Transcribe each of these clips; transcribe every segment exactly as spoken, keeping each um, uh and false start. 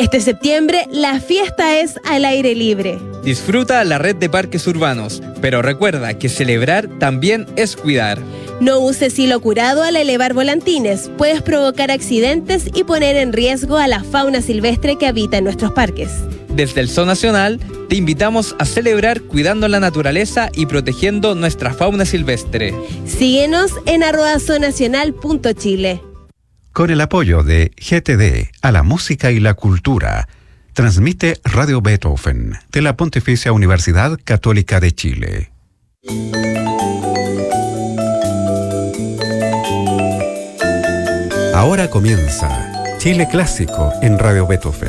Este septiembre, la fiesta es al aire libre. Disfruta la red de parques urbanos, pero recuerda que celebrar también es cuidar. No uses hilo curado al elevar volantines. Puedes provocar accidentes y poner en riesgo a la fauna silvestre que habita en nuestros parques. Desde el Zoo Nacional, te invitamos a celebrar cuidando la naturaleza y protegiendo nuestra fauna silvestre. Síguenos en arroba zoonacional punto chile. Con el apoyo de G T D a la música y la cultura, transmite Radio Beethoven de la Pontificia Universidad Católica de Chile. Ahora comienza Chile Clásico en Radio Beethoven.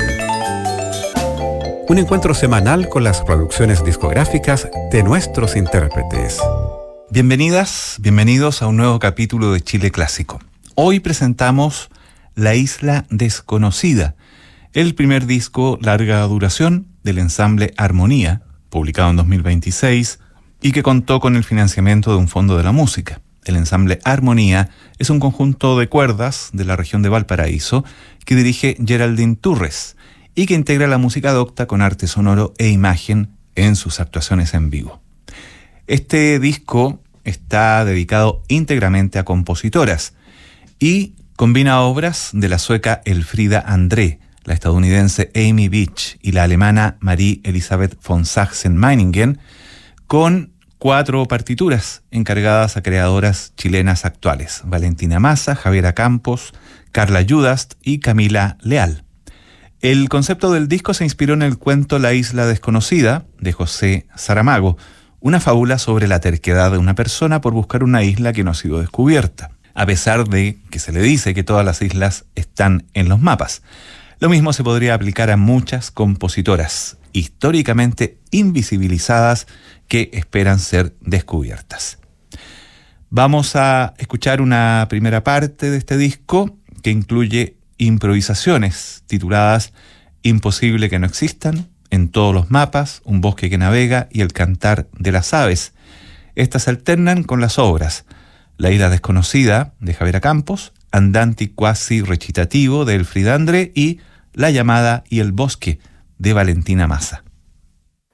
Un encuentro semanal con las producciones discográficas de nuestros intérpretes. Bienvenidas, bienvenidos a un nuevo capítulo de Chile Clásico. Hoy presentamos La Isla Desconocida, el primer disco larga duración del ensamble Armonía, publicado en dos mil veintiséis, y que contó con el financiamiento de un fondo de la música. El ensamble Armonía es un conjunto de cuerdas de la región de Valparaíso que dirige Geraldine Turres y que integra la música docta con arte sonoro e imagen en sus actuaciones en vivo. Este disco está dedicado íntegramente a compositoras y combina obras de la sueca Elfrida André, la estadounidense Amy Beach y la alemana Marie Elisabeth von Sachsen-Meiningen con cuatro partituras encargadas a creadoras chilenas actuales: Valentina Massa, Javiera Campos, Carla Judast y Camila Leal. El concepto del disco se inspiró en el cuento La Isla Desconocida de José Saramago, una fábula sobre la terquedad de una persona por buscar una isla que no ha sido descubierta, a pesar de que se le dice que todas las islas están en los mapas. Lo mismo se podría aplicar a muchas compositoras históricamente invisibilizadas que esperan ser descubiertas. Vamos a escuchar una primera parte de este disco que incluye improvisaciones tituladas Imposible que no existan, En todos los mapas, Un bosque que navega y El cantar de las aves. Estas se alternan con las obras La Isla Desconocida de Javiera Campos, Andante quasi recitativo de Elfrida André y La llamada y el bosque de Valentina Massa.